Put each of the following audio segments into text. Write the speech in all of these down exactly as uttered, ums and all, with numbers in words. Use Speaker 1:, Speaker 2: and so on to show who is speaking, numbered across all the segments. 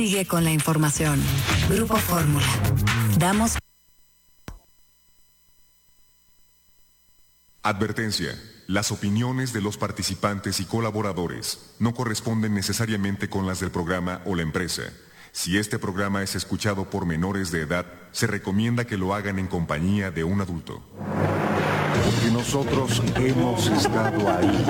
Speaker 1: Sigue con la información. Grupo Fórmula. Damos.
Speaker 2: Advertencia. Las opiniones de los participantes y colaboradores no corresponden necesariamente con las del programa o la empresa. Si este programa es escuchado por menores de edad, se recomienda que lo hagan en compañía de un adulto.
Speaker 3: Porque nosotros hemos estado ahí.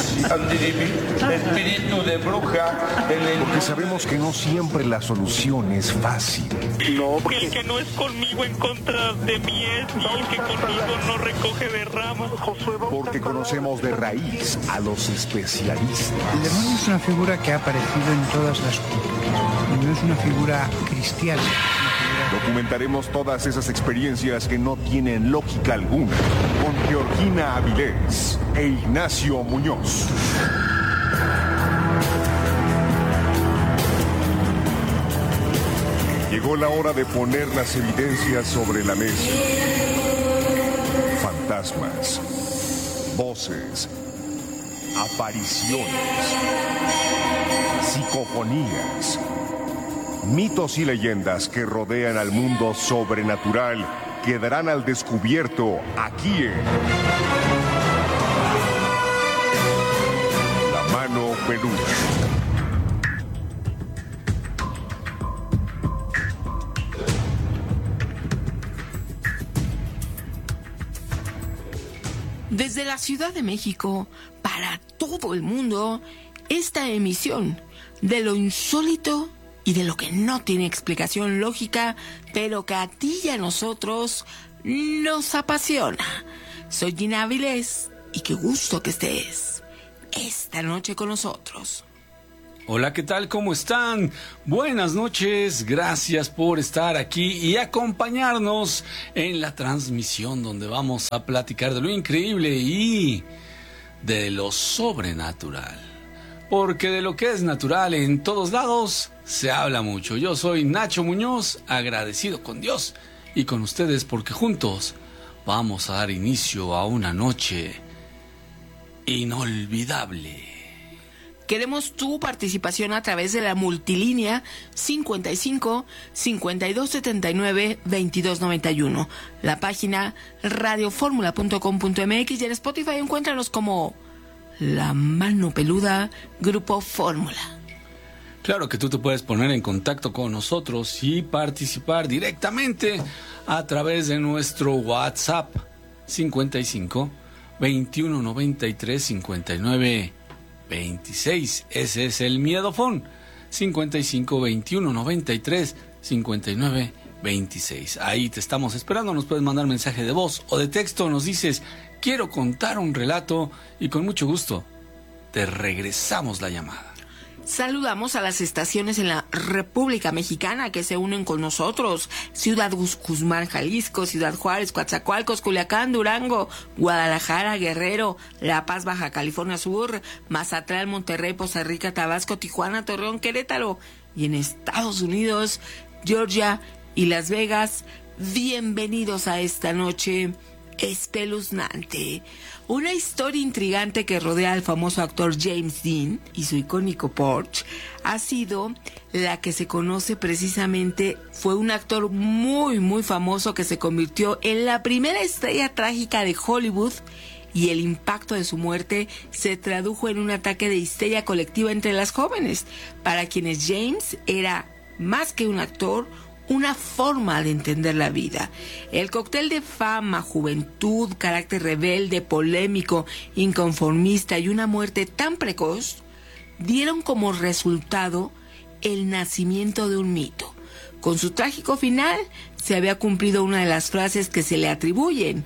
Speaker 4: Espíritu de bruja.
Speaker 3: Porque sabemos que no siempre la solución es fácil.
Speaker 5: No, porque el que no es conmigo en contra de mí es, y el que conmigo no recoge de ramas.
Speaker 3: Porque conocemos de raíz a los especialistas.
Speaker 6: El demonio es una figura que ha aparecido en todas las culturas. No es una figura cristiana.
Speaker 3: Documentaremos todas esas experiencias que no tienen lógica alguna con Georgina Avilés e Ignacio Muñoz. Llegó la hora de poner las evidencias sobre la mesa. Fantasmas, voces, apariciones, psicofonías, mitos y leyendas que rodean al mundo sobrenatural quedarán al descubierto aquí en La Mano Peluda.
Speaker 7: Desde la Ciudad de México, para todo el mundo, esta emisión de lo insólito y de lo que no tiene explicación lógica, pero que a ti y a nosotros nos apasiona. Soy Gina Avilés y qué gusto que estés esta noche con nosotros.
Speaker 8: Hola, ¿qué tal? ¿Cómo están? Buenas noches, gracias por estar aquí y acompañarnos en la transmisión donde vamos a platicar de lo increíble y de lo sobrenatural. Porque de lo que es natural en todos lados se habla mucho. Yo soy Nacho Muñoz, agradecido con Dios y con ustedes porque juntos vamos a dar inicio a una noche inolvidable.
Speaker 7: Queremos tu participación a través de la multilínea cincuenta y cinco, cincuenta y dos setenta y nueve, veintidós noventa y uno. La página radioformula punto com punto m x y en Spotify encuéntranos como La Mano Peluda, Grupo Fórmula.
Speaker 8: Claro que tú te puedes poner en contacto con nosotros y participar directamente a través de nuestro WhatsApp cincuenta y cinco, veintiuno noventa y tres, cincuenta y nueve veintiséis. Ese es el miedofón. cincuenta y cinco, veintiuno noventa y tres, cincuenta y nueve veintiséis. Ahí te estamos esperando. Nos puedes mandar mensaje de voz o de texto. Nos dices, quiero contar un relato y con mucho gusto te regresamos la llamada.
Speaker 7: Saludamos a las estaciones en la República Mexicana que se unen con nosotros. Ciudad Guzmán, Jalisco, Ciudad Juárez, Coatzacoalcos, Culiacán, Durango, Guadalajara, Guerrero, La Paz, Baja California Sur, Mazatlán, Monterrey, Poza Rica, Tabasco, Tijuana, Torreón, Querétaro. Y en Estados Unidos, Georgia y Las Vegas. Bienvenidos a esta noche espeluznante. Una historia intrigante que rodea al famoso actor James Dean y su icónico Porsche ha sido la que se conoce precisamente. Fue un actor muy muy famoso que se convirtió en la primera estrella trágica de Hollywood y el impacto de su muerte se tradujo en un ataque de histeria colectiva entre las jóvenes, para quienes James era más que un actor, una forma de entender la vida. El cóctel de fama, juventud, carácter rebelde, polémico, inconformista y una muerte tan precoz dieron como resultado el nacimiento de un mito. Con su trágico final se había cumplido una de las frases que se le atribuyen: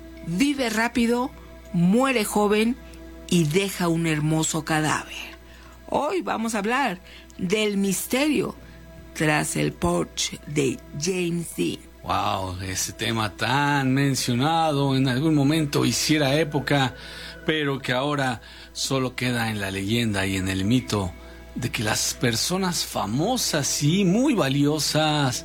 Speaker 7: vive rápido, muere joven y deja un hermoso cadáver. Hoy vamos a hablar del misterio tras el Porsche de James Dean.
Speaker 8: Wow, ese tema tan mencionado en algún momento hiciera época, pero que ahora solo queda en la leyenda y en el mito de que las personas famosas y muy valiosas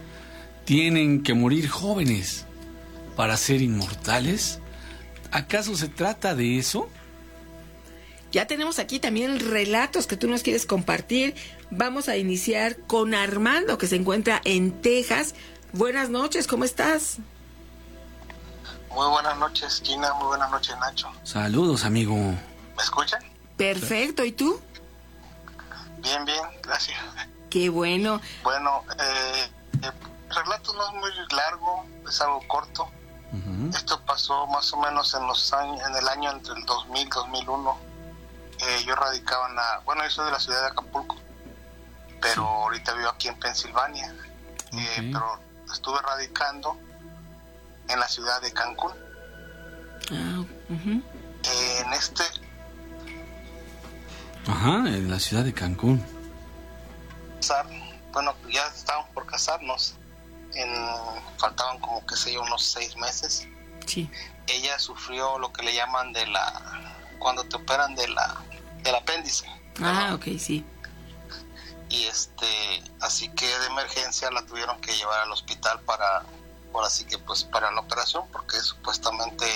Speaker 8: tienen que morir jóvenes para ser inmortales. ¿Acaso se trata de eso?
Speaker 7: Ya tenemos aquí también relatos que tú nos quieres compartir. Vamos a iniciar con Armando, que se encuentra en Texas. Buenas noches, ¿cómo estás?
Speaker 9: Muy buenas noches, Gina. Muy buenas noches, Nacho.
Speaker 8: Saludos, amigo.
Speaker 9: ¿Me escuchan?
Speaker 7: Perfecto, ¿y tú?
Speaker 9: Bien, bien, gracias.
Speaker 7: Qué bueno.
Speaker 9: Bueno, eh, el relato no es muy largo, es algo corto. Uh-huh. Esto pasó más o menos en los años, en el año entre el dos mil y dos mil uno. Eh, yo radicaba en la, bueno, yo soy de la ciudad de Acapulco, pero sí. Ahorita vivo aquí en Pensilvania. Okay. Eh, pero estuve radicando en la ciudad de Cancún.
Speaker 7: Ah, uh-huh.
Speaker 9: eh, en este
Speaker 8: Ajá, en la ciudad de Cancún.
Speaker 9: Bueno, ya estábamos por casarnos. En, faltaban como que sé yo unos seis meses.
Speaker 7: Sí.
Speaker 9: Ella sufrió lo que le llaman de la, cuando te operan de la, del apéndice.
Speaker 7: Ah, ¿no? Ok, sí.
Speaker 9: Y este, así que de emergencia la tuvieron que llevar al hospital para, por así que pues para la operación, porque supuestamente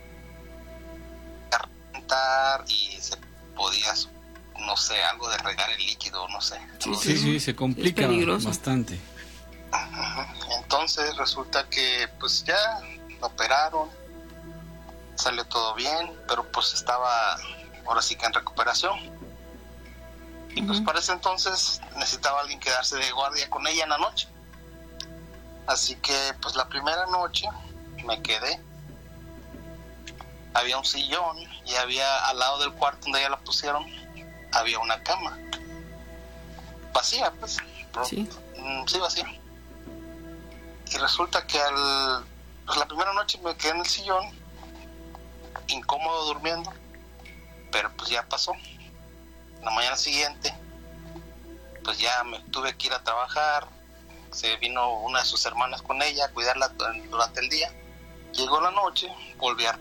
Speaker 9: reventar y se podía, no sé, algo de regar el líquido, no sé.
Speaker 8: Sí, sí, sí, se complica bastante.
Speaker 9: Entonces resulta que pues ya la operaron, salió todo bien, pero pues estaba ahora sí que en recuperación. Y pues uh-huh. para ese entonces necesitaba alguien quedarse de guardia con ella en la noche. Así que pues la primera noche me quedé. Había un sillón y había al lado del cuarto donde ella la pusieron, había una cama. Vacía, pues.
Speaker 7: Sí.
Speaker 9: Sí, vacía. Y resulta que al, pues la primera noche me quedé en el sillón, incómodo durmiendo, pero pues ya pasó. La mañana siguiente, pues ya me tuve que ir a trabajar. Se vino una de sus hermanas con ella a cuidarla durante el día. Llegó la noche, volví a